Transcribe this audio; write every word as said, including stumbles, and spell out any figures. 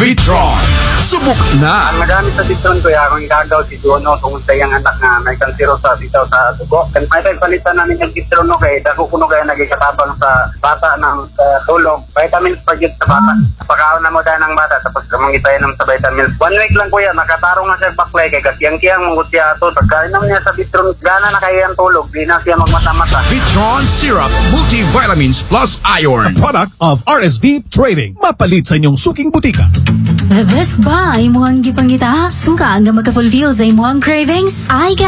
Vitron, subok na. Ang madami sa Vitron ko ya, kung gagaw si Duono tungkol sa iyang anak nga may kansiro sa bitaw sa dugo. Kan may palitan namin yung Vitron no kay dako kuno kaya nagikatabang sa bata ng uh, tulog. Vitamins pa gyud sa bata. Pagkaon na mo dahil ng bata tapos kamangitay nam sa vitamins. One week lang kuya, nakatarong na siya baklay kay kasiyang-kiyang munggut siya ato. Pagkain naman niya sa Vitron, gana na kaya ang tulog, di na siya magmata-mata. Vitron Syrup Multivitamins Plus Iron. A product of R S V Trading. Mapalit sa inyong suking butika. The best ba ay muhang gipangita? Suka ang magka-fulfill sa imuhang cravings? Ay